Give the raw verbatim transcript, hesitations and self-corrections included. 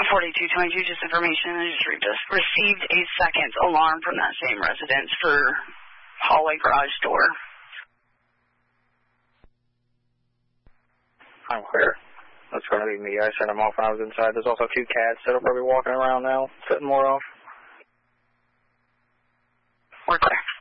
forty-two twenty-two, just information. I just re- just received a second alarm from that same residence for hallway garage door. I'm clear. That's going to be me. I sent them off when I was inside. There's also two cats that are probably walking around now, setting more off. We're clear.